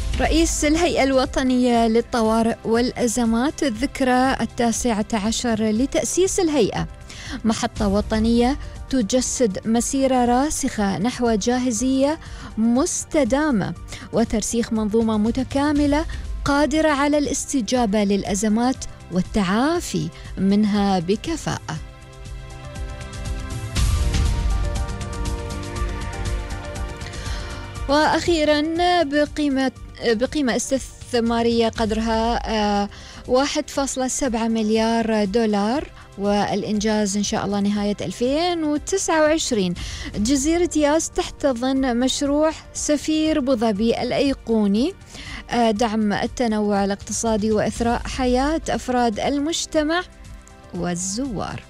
رئيس الهيئة الوطنية للطوارئ والأزمات الذكرى 19 لتأسيس الهيئة، محطة وطنية تجسد مسيرة راسخة نحو جاهزية مستدامة وترسيخ منظومة متكاملة قادرة على الاستجابة للأزمات والتعافي منها بكفاءة. وأخيراً بقيمة استثمارية قدرها 1.7 مليار دولار، والإنجاز إن شاء الله نهاية 2029. جزيرة ياس تحتضن مشروع سفير أبوظبي الأيقوني، دعم التنوع الاقتصادي وإثراء حياة أفراد المجتمع والزوار.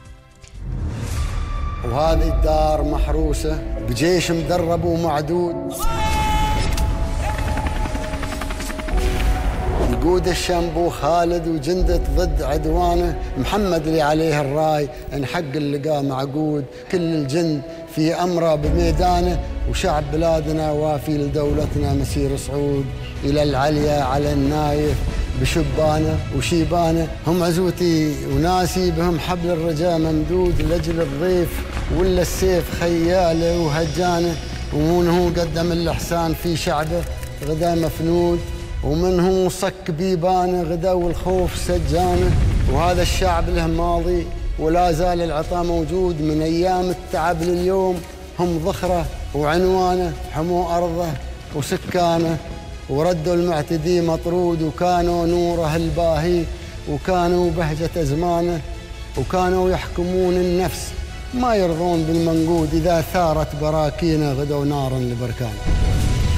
وهذه الدار محروسة بجيش مدرب ومعدود، يقود الشنبو خالد وجندة ضد عدوانه، محمد اللي عليه الراي ان حق اللقاء معقود، كل الجند في أمره بميدانه، وشعب بلادنا وافي لدولتنا مسير صعود إلى العليا على النايف بشبانه وشيبانه. هم عزوتي وناسي بهم حبل الرجاء ممدود لأجل الضيف، ولا السيف خياله وهجانه، ومن هو قدم الإحسان في شعبه غدا مفنود، ومن هو صك بيبانه غدا والخوف سجانه. وهذا الشعب له ماضي ولا زال العطاء موجود، من أيام التعب لليوم هم ذخره وعنوانه، حموا أرضه وسكانه وردوا المعتدي مطرود، وكانوا نوره الباهي وكانوا بهجة أزمانه، وكانوا يحكمون النفس ما يرضون بالمنقود، إذا ثارت براكينه غدوا نارا لبركانه.